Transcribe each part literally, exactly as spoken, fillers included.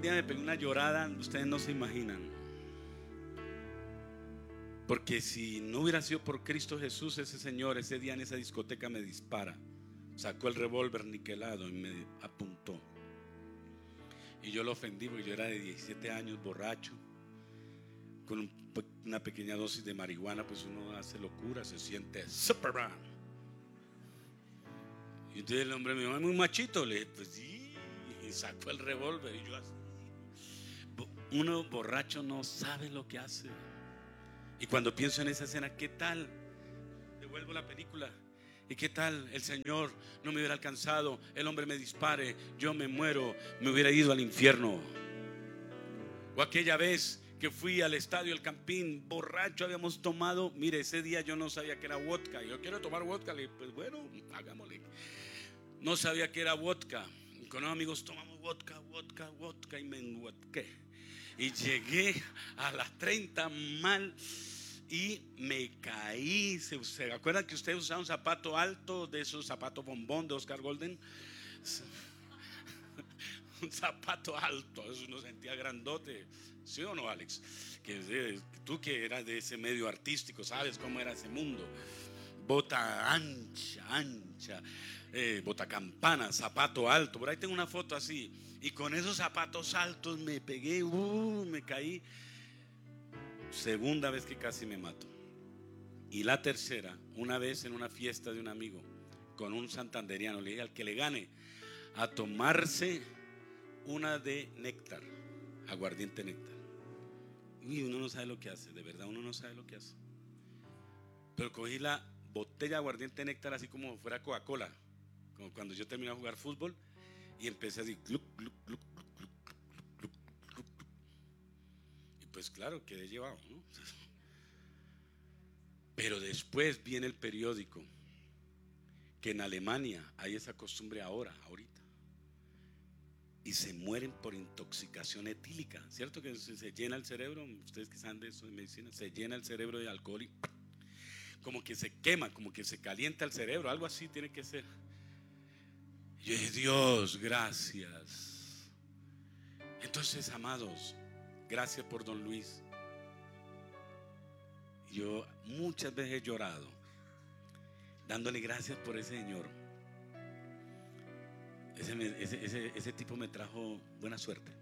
día me pegué una llorada, ustedes no se imaginan. Porque si no hubiera sido por Cristo Jesús, ese señor ese día en esa discoteca me dispara. Sacó el revólver niquelado y me apuntó. Y yo lo ofendí porque yo era de diecisiete años, borracho, con un, una pequeña dosis de marihuana. Pues uno hace locura, se siente Superman. Y entonces el hombre me dijo, es muy machito. Le dije, pues sí. Y sacó el revólver y yo así. Uno borracho no sabe lo que hace. Y cuando pienso en esa escena, ¿qué tal? Devuelvo la película. ¿Y qué tal el Señor no me hubiera alcanzado? El hombre me dispare, yo me muero, me hubiera ido al infierno. O aquella vez que fui al estadio El Campín, borracho, habíamos tomado. Mire, ese día yo no sabía que era vodka. Yo quiero tomar vodka. Le dije, pues bueno, hagámosle. No sabía que era vodka. Y con los amigos tomamos vodka, vodka, vodka. Y me enguatqué. Y llegué a las treinta mal. Y me caí. ¿Se, ¿Se acuerdan que ustedes usaban un zapato alto? De esos zapatos bombón de Oscar Golden. Un zapato alto. Eso uno sentía grandote. ¿Sí o no, Alex? Que tú que eras de ese medio artístico, sabes cómo era ese mundo. Bota ancha, ancha, eh, bota campana, zapato alto. Por ahí tengo una foto así. Y con esos zapatos altos me pegué, uh, me caí. Segunda vez que casi me mato. Y la tercera, una vez en una fiesta de un amigo con un santanderiano, le dije al que le gane a tomarse una de néctar, aguardiente néctar. Y uno no sabe lo que hace, de verdad uno no sabe lo que hace. Pero cogí la botella de aguardiente néctar así como fuera Coca-Cola, como cuando yo terminé de jugar fútbol, y empecé así gluc, gluc, gluc, gluc, gluc, gluc, gluc, gluc. Y pues claro, quedé llevado, ¿no? Pero después viene el periódico que en Alemania hay esa costumbre ahora, ahorita, y se mueren por intoxicación etílica. ¿Cierto que se, se llena el cerebro? Ustedes que saben de eso de medicina, se llena el cerebro de alcohol y como que se quema, como que se calienta el cerebro, algo así tiene que ser. Y yo dije, Dios, gracias. Entonces, amados, gracias por don Luis. Yo muchas veces he llorado dándole gracias por ese señor. Ese, ese, ese, ese tipo me trajo buena suerte.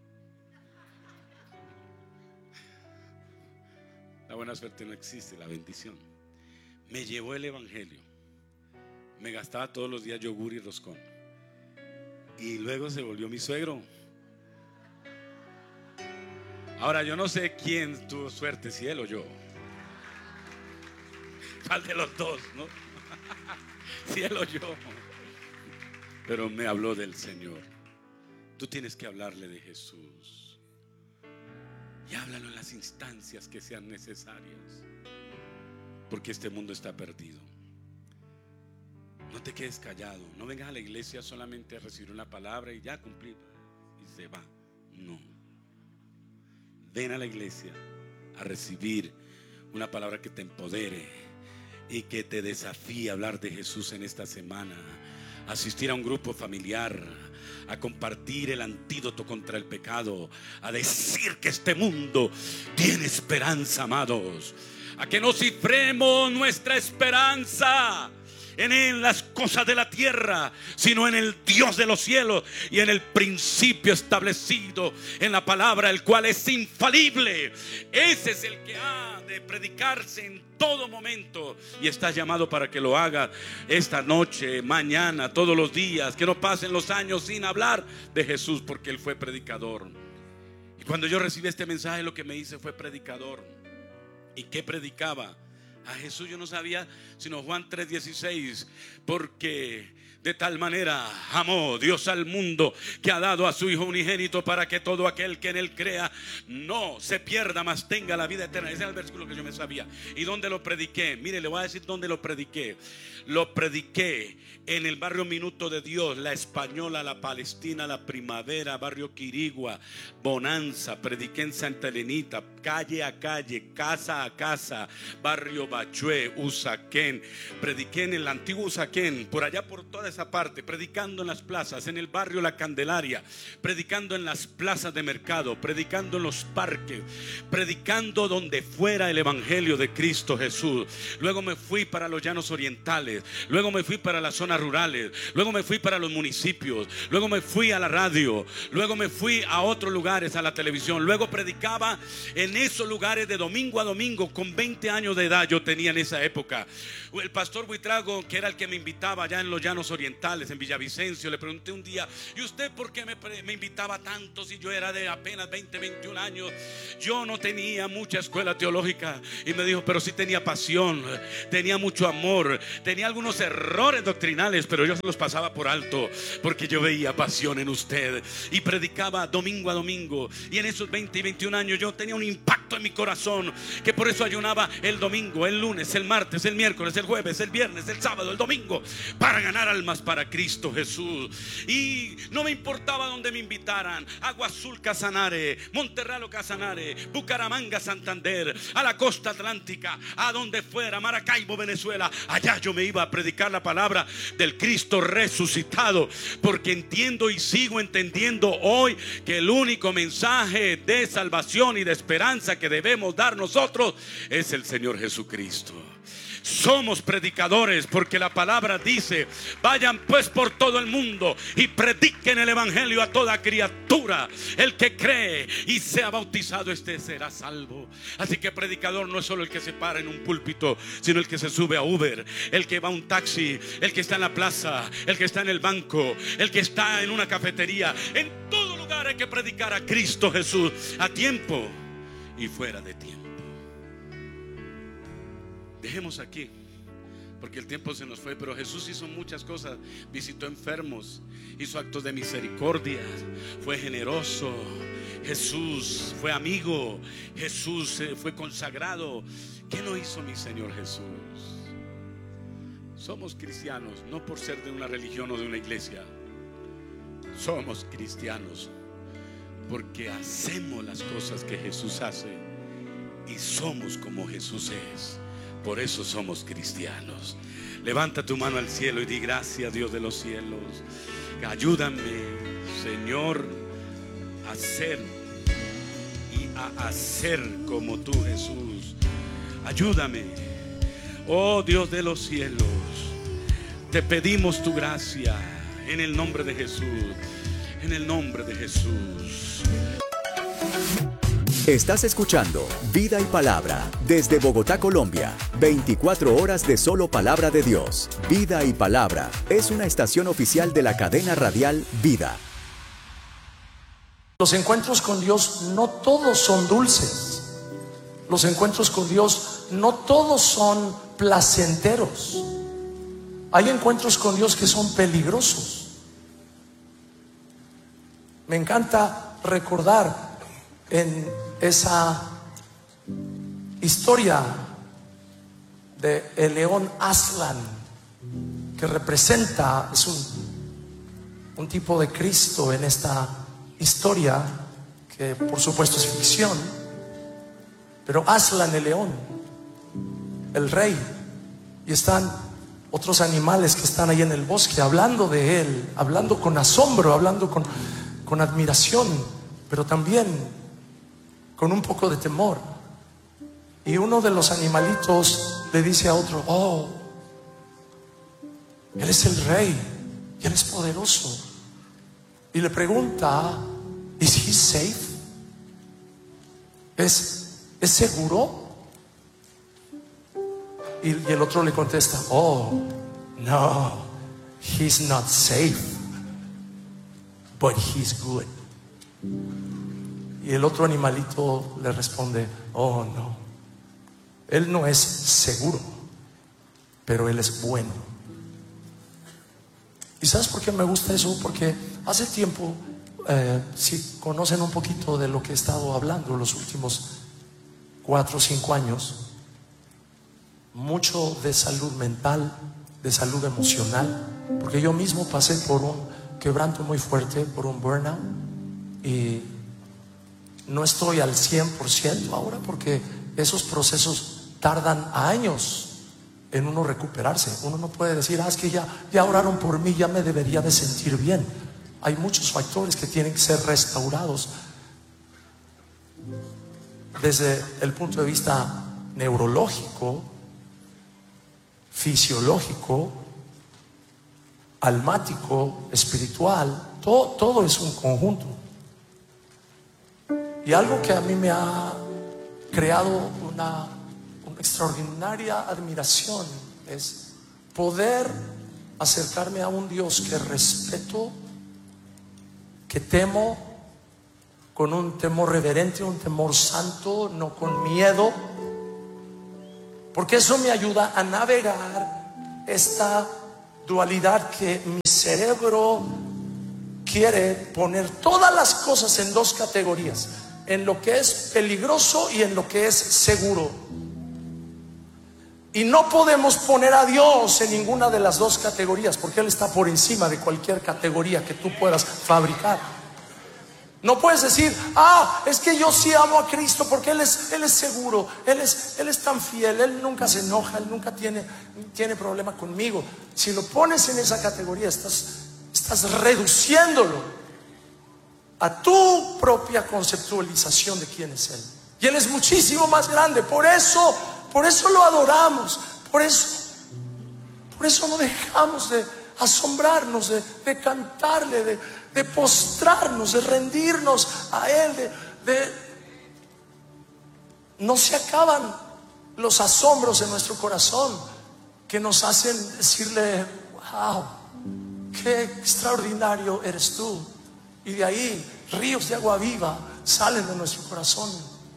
La buena suerte no existe, la bendición. Me llevó el evangelio. Me gastaba todos los días yogur y roscón. Y luego se volvió mi suegro. Ahora yo no sé quién tuvo suerte, si él o yo. ¿Cuál de los dos, no? Si él o yo. Pero me habló del Señor. Tú tienes que hablarle de Jesús. Y háblalo en las instancias que sean necesarias. Porque este mundo está perdido. No te quedes callado. No vengas a la iglesia solamente a recibir una palabra y ya cumplir y se va. No. Ven a la iglesia a recibir una palabra que te empodere y que te desafíe a hablar de Jesús en esta semana. Asistir a un grupo familiar, a compartir el antídoto contra el pecado, a decir que este mundo tiene esperanza, amados. A que no cifremos nuestra esperanza en, en las cosas de la tierra, sino en el Dios de los cielos y en el principio establecido en la palabra, el cual es infalible. Ese es el que ha de predicarse en todo momento y está llamado para que lo haga esta noche, mañana, todos los días. Que no pasen los años sin hablar de Jesús, porque Él fue predicador. Y cuando yo recibí este mensaje, lo que me hice fue predicador. ¿Y qué predicaba? A Jesús yo no sabía sino Juan tres dieciséis, porque de tal manera amó Dios al mundo que ha dado a su Hijo unigénito, para que todo aquel que en Él crea no se pierda, mas tenga la vida eterna. Ese es el versículo que yo me sabía. ¿Y dónde lo prediqué? Mire, le voy a decir dónde lo prediqué. Lo prediqué en el barrio Minuto de Dios, La Española, La Palestina, La Primavera, barrio Quirigua, Bonanza. Prediqué en Santa Elenita, calle a calle, casa a casa, barrio Bachué, Usaquén. Prediqué en el antiguo Usaquén, por allá por toda esa parte, predicando en las plazas, en el barrio La Candelaria, predicando en las plazas de mercado, predicando en los parques, predicando donde fuera el evangelio de Cristo Jesús. Luego me fui para los llanos orientales, luego me fui para las zonas rurales, luego me fui para los municipios, luego me fui a la radio, luego me fui a otros lugares, a la televisión. Luego predicaba en esos lugares de domingo a domingo. Con veinte años de edad yo tenía en esa época. El pastor Buitrago, que era el que me invitaba allá en los llanos orientales, en Villavicencio, le pregunté un día: ¿y usted por qué me, me invitaba tanto si yo era de apenas veinte, veintiún años? Yo no tenía mucha escuela teológica. Y me dijo: pero sí tenía pasión, tenía mucho amor, tenía algunos errores doctrinales, pero yo se los pasaba por alto, porque yo veía pasión en usted. Y predicaba domingo a domingo. Y en esos veinte y veintiún años yo tenía un impacto en mi corazón, que por eso ayunaba el domingo, el lunes, el martes, el miércoles, el jueves, el viernes, el sábado, el domingo, para ganar almas para Cristo Jesús. Y no me importaba donde me invitaran: Agua Azul Casanare, Monterralo Casanare, Bucaramanga Santander, a la costa atlántica, a donde fuera, Maracaibo Venezuela. Allá yo me iba a predicar la palabra del Cristo resucitado, porque entiendo y sigo entendiendo hoy que el único mensaje de salvación y de esperanza que debemos dar nosotros es el Señor Jesucristo. Somos predicadores porque la palabra dice: vayan pues por todo el mundo y prediquen el evangelio a toda criatura. El que cree y sea bautizado, este será salvo. Así que predicador no es solo el que se para en un púlpito, sino el que se sube a Uber, el que va a un taxi, el que está en la plaza, el que está en el banco, el que está en una cafetería. En todo lugar hay que predicar a Cristo Jesús, a tiempo y fuera de tiempo. Dejemos aquí, porque el tiempo se nos fue. Pero Jesús hizo muchas cosas. Visitó enfermos, hizo actos de misericordia, fue generoso. Jesús fue amigo. Jesús fue consagrado. ¿Qué no hizo mi Señor Jesús? Somos cristianos no por ser de una religión o de una iglesia. Somos cristianos porque hacemos las cosas que Jesús hace y somos como Jesús es. Por eso somos cristianos. Levanta tu mano al cielo y di: gracias, Dios de los cielos. Ayúdame, Señor, a ser y a hacer como tú, Jesús. Ayúdame, oh Dios de los cielos. Te pedimos tu gracia en el nombre de Jesús. En el nombre de Jesús. Estás escuchando Vida y Palabra desde Bogotá, Colombia. veinticuatro horas de solo palabra de Dios. Vida y Palabra es una estación oficial de la cadena radial Vida. Los encuentros con Dios no todos son dulces. Los encuentros con Dios no todos son placenteros. Hay encuentros con Dios que son peligrosos. Me encanta recordar en esa historia de el león Aslan, que representa, es un, un tipo de Cristo en esta historia, que por supuesto es ficción, pero Aslan, el león, el rey, y están otros animales que están ahí en el bosque hablando de él, hablando con asombro, hablando con, con admiración, pero también con un poco de temor. Y uno de los animalitos le dice a otro: oh, él es el rey y él es poderoso. Y le pregunta: ¿is he safe? ¿Es, ¿es seguro? Y, y el otro le contesta: oh, no, he's not safe, but he's good. Y el otro animalito le responde: oh no, él no es seguro, pero él es bueno. ¿Y sabes por qué me gusta eso? Porque hace tiempo, eh, si conocen un poquito de lo que he estado hablando los últimos cuatro o cinco años, mucho de salud mental, de salud emocional, porque yo mismo pasé por un quebranto muy fuerte, por un burnout, y no estoy al cien por ciento ahora, porque esos procesos tardan años en uno recuperarse. Uno no puede decir, ah, es que ya, ya oraron por mí, ya me debería de sentir bien. Hay muchos factores que tienen que ser restaurados desde el punto de vista neurológico, fisiológico, almático, espiritual. Todo, todo es un conjunto. Y algo que a mí me ha creado una, una extraordinaria admiración es poder acercarme a un Dios que respeto, que temo, con un temor reverente, un temor santo, no con miedo, porque eso me ayuda a navegar esta dualidad que mi cerebro quiere poner todas las cosas en dos categorías: en lo que es peligroso y en lo que es seguro. Y no podemos poner a Dios en ninguna de las dos categorías, porque Él está por encima de cualquier categoría que tú puedas fabricar. No puedes decir, ah, es que yo sí amo a Cristo porque Él es, Él es seguro, Él es, Él es tan fiel, Él nunca se enoja, Él nunca tiene, tiene problema conmigo. Si lo pones en esa categoría, estás, estás reduciéndolo a tu propia conceptualización de quién es Él. Y Él es muchísimo más grande. Por eso, por eso lo adoramos. Por eso, por eso no dejamos de asombrarnos, de, de cantarle, de, de postrarnos, de rendirnos a Él. De, de... No se acaban los asombros en nuestro corazón que nos hacen decirle, wow, qué extraordinario eres tú. Y de ahí ríos de agua viva salen de nuestro corazón.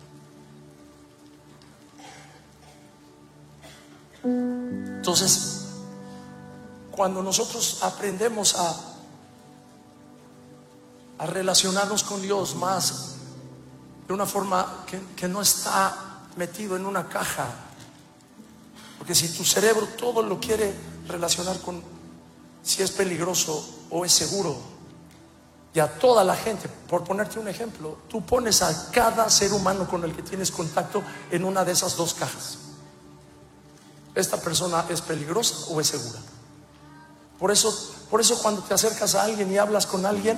Entonces, cuando nosotros aprendemos a, a relacionarnos con Dios más de una forma que, que no está metido en una caja, porque si tu cerebro todo lo quiere relacionar con si es peligroso o es seguro, y a toda la gente, por ponerte un ejemplo, tú pones a cada ser humano con el que tienes contacto en una de esas dos cajas. ¿Esta persona es peligrosa o es segura? Por eso, por eso cuando te acercas a alguien y hablas con alguien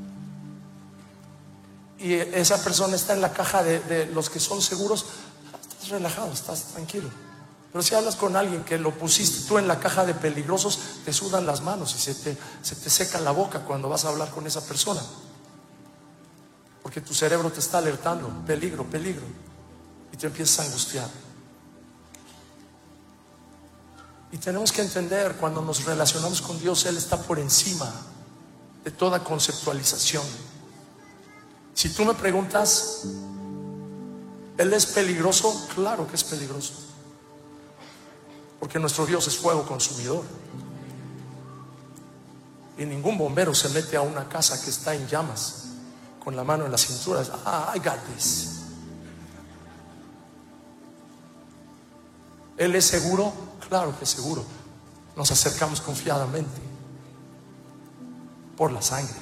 y esa persona está en la caja de, de los que son seguros, estás relajado, estás tranquilo. Pero si hablas con alguien que lo pusiste tú en la caja de peligrosos, te sudan las manos y se te, se te seca la boca cuando vas a hablar con esa persona, porque tu cerebro te está alertando, peligro, peligro, y te empiezas a angustiar. Y tenemos que entender, cuando nos relacionamos con Dios, Él está por encima de toda conceptualización. Si tú me preguntas, ¿Él es peligroso? Claro que es peligroso, porque nuestro Dios es fuego consumidor. Y ningún bombero se mete a una casa que está en llamas con la mano en la cintura. Ah, I got this. ¿Él es seguro? Claro que es seguro. Nos acercamos confiadamente por la sangre.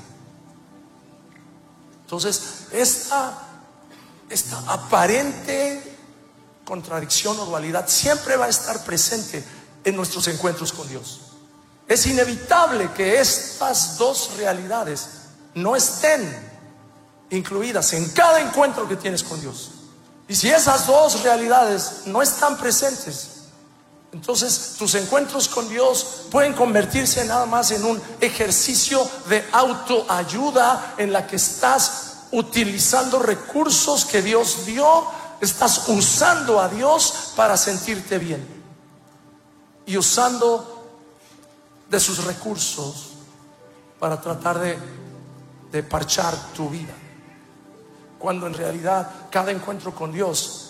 Entonces, esta, esta aparente contradicción o dualidad siempre va a estar presente en nuestros encuentros con Dios. Es inevitable que estas dos realidades no estén incluidas en cada encuentro que tienes con Dios. Y si esas dos realidades no están presentes, entonces tus encuentros con Dios pueden convertirse nada más en un ejercicio de autoayuda en la que estás utilizando recursos que Dios dio. Estás usando a Dios para sentirte bien y usando de sus recursos para tratar de, de parchar tu vida, cuando en realidad cada encuentro con Dios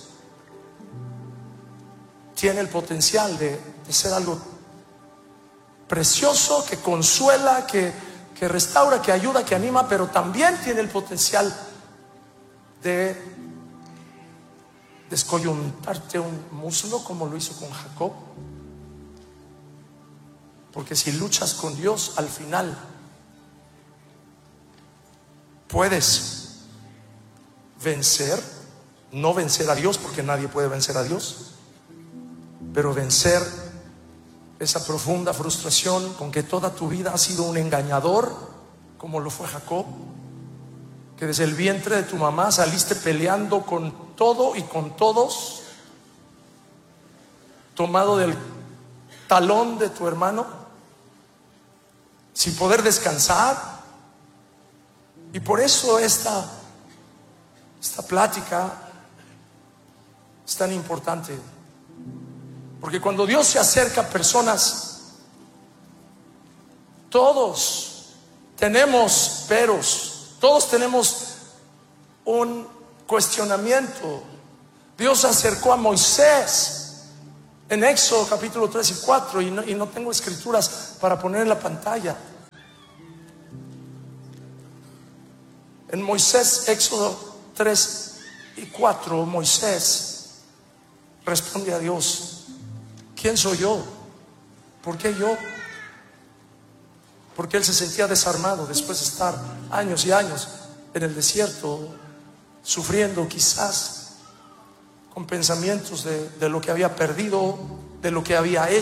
tiene el potencial de, de ser algo precioso, que consuela, que, que restaura, que ayuda, que anima, pero también tiene el potencial de descoyuntarte un muslo, como lo hizo con Jacob. Porque si luchas con Dios, al final puedes vencer, no vencer a Dios, porque nadie puede vencer a Dios, pero vencer esa profunda frustración con que toda tu vida has sido un engañador, como lo fue Jacob, que desde el vientre de tu mamá saliste peleando con todo y con todos, tomado del talón de tu hermano, sin poder descansar. Y por eso esta, esta plática es tan importante. Porque cuando Dios se acerca a personas, todos tenemos peros, todos tenemos un cuestionamiento. Dios acercó a Moisés en Éxodo capítulo tres y cuatro, y no, y no tengo escrituras para poner en la pantalla. En Moisés, Éxodo tres y cuatro, Moisés responde a Dios: ¿quién soy yo? ¿Por qué yo? Porque él se sentía desarmado después de estar años y años en el desierto, sufriendo quizás con pensamientos de, de lo que había perdido, de lo que había hecho.